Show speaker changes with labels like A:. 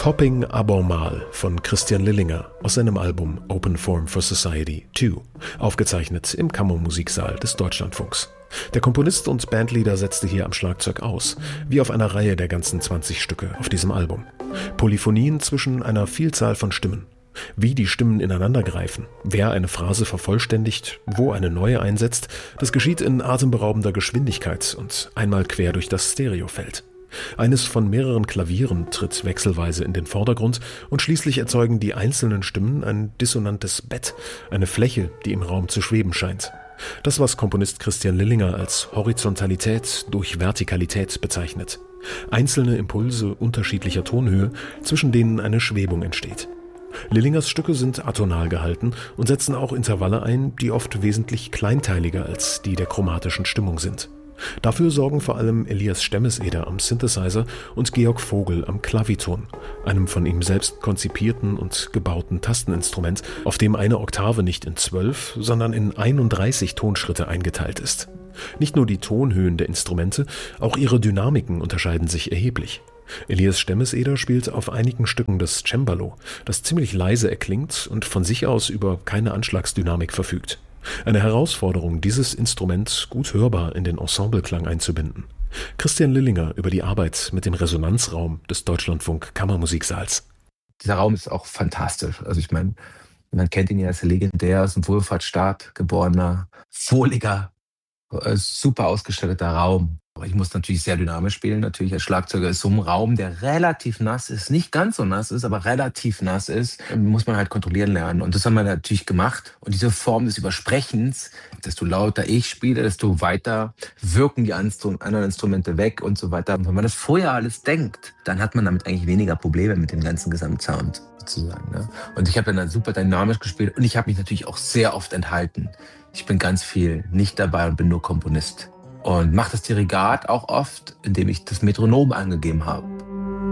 A: Topping Abormal von Christian Lillinger aus seinem Album Open Form for Society 2, aufgezeichnet im Kammermusiksaal des Deutschlandfunks. Der Komponist und Bandleader setzte hier am Schlagzeug aus, wie auf einer Reihe der ganzen 20 Stücke auf diesem Album. Polyphonien zwischen einer Vielzahl von Stimmen. Wie die Stimmen ineinandergreifen, wer eine Phrase vervollständigt, wo eine neue einsetzt, das geschieht in atemberaubender Geschwindigkeit und einmal quer durch das Stereofeld. Eines von mehreren Klavieren tritt wechselweise in den Vordergrund und schließlich erzeugen die einzelnen Stimmen ein dissonantes Bett, eine Fläche, die im Raum zu schweben scheint. Das, was Komponist Christian Lillinger als Horizontalität durch Vertikalität bezeichnet. Einzelne Impulse unterschiedlicher Tonhöhe, zwischen denen eine Schwebung entsteht. Lillingers Stücke sind atonal gehalten und setzen auch Intervalle ein, die oft wesentlich kleinteiliger als die der chromatischen Stimmung sind. Dafür sorgen vor allem Elias Stemmeseder am Synthesizer und Georg Vogel am Klaviton, einem von ihm selbst konzipierten und gebauten Tasteninstrument, auf dem eine Oktave nicht in 12, sondern in 31 Tonschritte eingeteilt ist. Nicht nur die Tonhöhen der Instrumente, auch ihre Dynamiken unterscheiden sich erheblich. Elias Stemmeseder spielt auf einigen Stücken das Cembalo, das ziemlich leise erklingt und von sich aus über keine Anschlagsdynamik verfügt. Eine Herausforderung, dieses Instrument gut hörbar in den Ensembleklang einzubinden. Christian Lillinger über die Arbeit mit dem Resonanzraum des Deutschlandfunk Kammermusiksaals.
B: Dieser Raum ist auch fantastisch. Also ich meine, man kennt ihn ja als legendär aus dem Wohlfahrtsstaat geborener, wohliger, super ausgestatteter Raum. Ich muss natürlich sehr dynamisch spielen. Natürlich als Schlagzeuger ist so ein Raum, der relativ nass ist, nicht ganz so nass ist, aber relativ nass ist, muss man halt kontrollieren lernen. Und das haben wir natürlich gemacht. Und diese Form des Übersprechens, desto lauter ich spiele, desto weiter wirken die anderen Instrumente weg und so weiter. Und wenn man das vorher alles denkt, dann hat man damit eigentlich weniger Probleme mit dem ganzen Gesamtsound sozusagen. Ne? Und ich habe dann super dynamisch gespielt und ich habe mich natürlich auch sehr oft enthalten. Ich bin ganz viel nicht dabei und bin nur Komponist. Und mache das Dirigat auch oft, indem ich das Metronom angegeben habe.